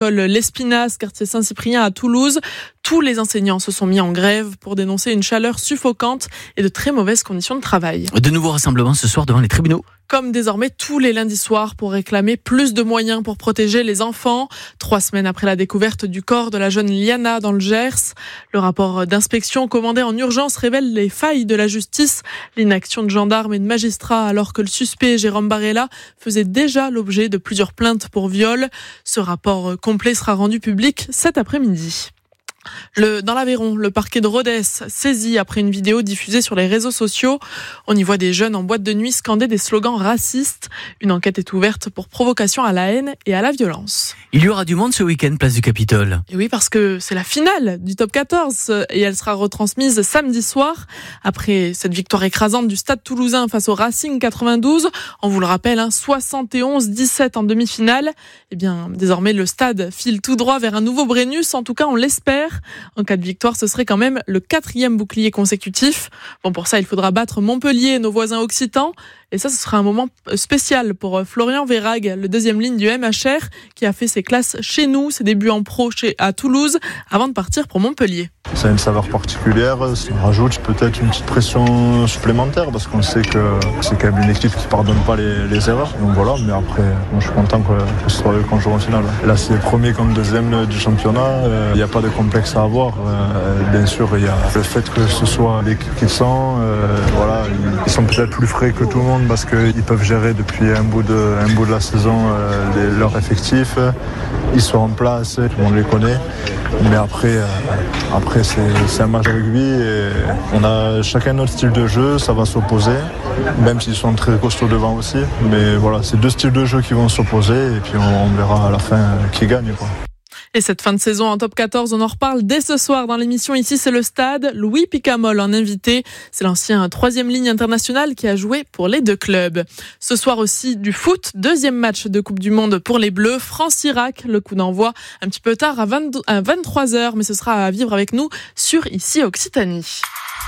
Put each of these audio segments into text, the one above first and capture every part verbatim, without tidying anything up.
l'école L'Espinasse, quartier Saint-Cyprien à Toulouse. Tous les enseignants se sont mis en grève pour dénoncer une chaleur suffocante et de très mauvaises conditions de travail. De nouveaux rassemblements ce soir devant les tribunaux. Comme désormais tous les lundis soirs pour réclamer plus de moyens pour protéger les enfants. Trois semaines après la découverte du corps de la jeune Liana dans le Gers, le rapport d'inspection commandé en urgence révèle les failles de la justice, l'inaction de gendarmes et de magistrats alors que le suspect Jérôme Barella faisait déjà l'objet de plusieurs plaintes pour viol. Ce rapport complet sera rendu public cet après-midi. Le, dans l'Aveyron, le parquet de Rodez saisi après une vidéo diffusée sur les réseaux sociaux. On y voit des jeunes en boîte de nuit scander des slogans racistes. Une enquête est ouverte pour provocation à la haine et à la violence. Il y aura du monde ce week-end, place du Capitole. Et oui, parce que c'est la finale du top quatorze et elle sera retransmise samedi soir. Après cette victoire écrasante du Stade Toulousain face au Racing quatre-vingt-douze, on vous le rappelle, hein, soixante et onze à dix-sept en demi-finale. Eh bien, désormais, le Stade file tout droit vers un nouveau Brennus. En tout cas, on l'espère. En cas de victoire, ce serait quand même le quatrième bouclier consécutif. Bon, pour ça, il faudra battre Montpellier, nos voisins occitans. Et ça, ce sera un moment spécial pour Florian Verhaeghe, le deuxième ligne du M H R, qui a fait ses classes chez nous, ses débuts en pro chez, à Toulouse, avant de partir pour Montpellier. Ça a une saveur particulière, ça rajoute peut-être une petite pression supplémentaire, parce qu'on sait que c'est quand même une équipe qui ne pardonne pas les, les erreurs. Donc voilà, mais après, moi, je suis content que, que ce soit eux qu'on joue en finale. Là, c'est premier comme deuxième du championnat, il euh, n'y a pas de complexe à avoir. Euh, bien sûr, il y a le fait que ce soit l'équipe qu'ils sont, euh, voilà, ils sont peut-être plus frais que tout le monde, parce qu'ils peuvent gérer depuis un bout de, un bout de la saison euh, les, leur effectif. Ils sont en place, tout le monde les connaît. Mais après, euh, après c'est, c'est un match de rugby et on a chacun notre style de jeu, ça va s'opposer, même s'ils sont très costauds devant aussi. Mais voilà, c'est deux styles de jeu qui vont s'opposer et puis on, on verra à la fin qui gagne, quoi. Et cette fin de saison en top quatorze, on en reparle dès ce soir dans l'émission. Ici, c'est le Stade. Louis Picamol en invité. C'est l'ancien troisième ligne international qui a joué pour les deux clubs. Ce soir aussi, du foot. Deuxième match de Coupe du Monde pour les Bleus. France-Irak. Le coup d'envoi un petit peu tard à, vingt, à vingt-trois heures, mais ce sera à vivre avec nous sur Ici Occitanie.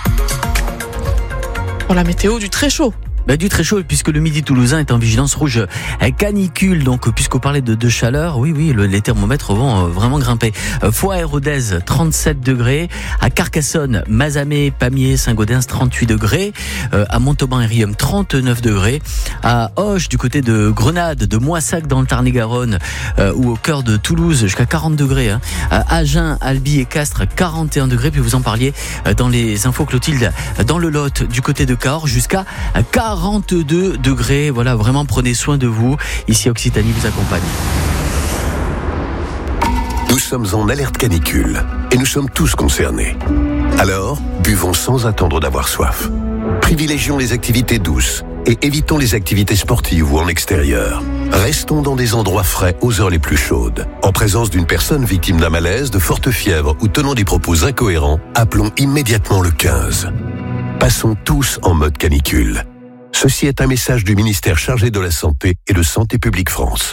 Pour la météo, du très chaud. Bah, du très chaud, puisque le Midi toulousain est en vigilance rouge canicule. Donc, puisqu'on parlait de, de chaleur, oui, oui, le, les thermomètres vont euh, vraiment grimper. Euh, Foix et Rodez, trente-sept degrés. À Carcassonne, Mazamet, Pamiers, Saint-Gaudens, trente-huit degrés. Euh, à Montauban et Riom, trente-neuf degrés. À Auch, du côté de Grenade, de Moissac dans le Tarn-et-Garonne, euh, ou au cœur de Toulouse, jusqu'à quarante degrés. Hein. À Agen, Albi et Castres, quarante et un degrés. Puis vous en parliez euh, dans les infos Clotilde, dans le Lot, du côté de Cahors, jusqu'à quarante-deux degrés. Voilà, vraiment prenez soin de vous. Ici Occitanie vous accompagne. Nous sommes en alerte canicule et nous sommes tous concernés. Alors, buvons sans attendre d'avoir soif. Privilégions les activités douces et évitons les activités sportives ou en extérieur. Restons dans des endroits frais aux heures les plus chaudes. En présence d'une personne victime d'un malaise, de forte fièvre ou tenant des propos incohérents, appelons immédiatement le quinze. Passons tous en mode canicule. Ceci est un message du ministère chargé de la Santé et de Santé publique France.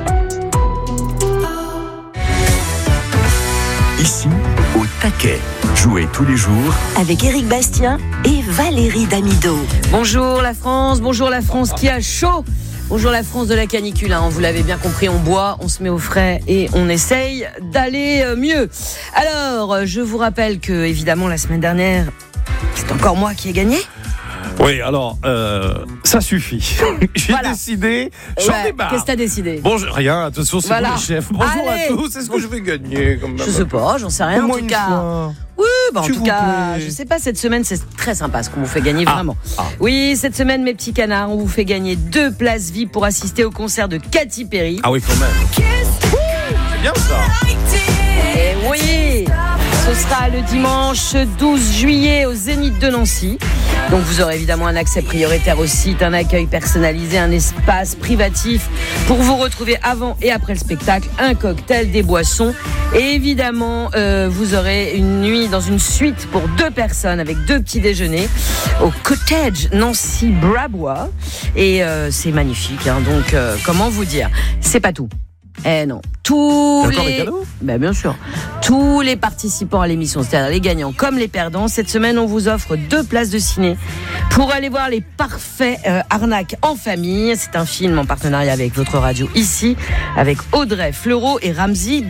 Ici, au taquet. Jouez tous les jours avec Éric Bastien et Valérie Damido. Bonjour la France, bonjour la France qui a chaud. Bonjour la France de la canicule, hein. Vous l'avez bien compris, on boit, on se met au frais et on essaye d'aller mieux. Alors, je vous rappelle que, évidemment, la semaine dernière, c'est encore moi qui ai gagné. Oui, alors, euh, ça suffit. J'ai voilà. décidé, j'en ouais, ai marre. Qu'est-ce que t'as décidé? Bon, rien, de toute façon, c'est voilà. pour les chefs. Bonjour Allez. à tous, c'est ce que je vais gagner. Comme je sais pas, j'en sais rien, en tout cas. Fois. Oui, bah en S'il tout vous cas, plaît. je sais pas, cette semaine, c'est très sympa ce qu'on vous fait gagner, ah. vraiment. Ah. Oui, cette semaine, mes petits canards, on vous fait gagner deux places V I P pour assister au concert de Katy Perry. Ah oui, quand même. Ouh, c'est bien ça. Et oui, ce sera le dimanche douze juillet au Zénith de Nancy. Donc vous aurez évidemment un accès prioritaire au site, un accueil personnalisé, un espace privatif pour vous retrouver avant et après le spectacle, un cocktail, des boissons. Et évidemment, euh, vous aurez une nuit dans une suite pour deux personnes avec deux petits déjeuners au Cottage Nancy Brabois. Et euh, c'est magnifique, hein, donc euh, comment vous dire, c'est pas tout. Eh non, tous Encore les des cadeaux ? Ben bien sûr, tous les participants à l'émission, c'est-à-dire les gagnants comme les perdants, cette semaine on vous offre deux places de ciné pour aller voir les parfaits euh, arnaques en famille. C'est un film en partenariat avec votre radio ici, avec Audrey Fleurot et Ramzy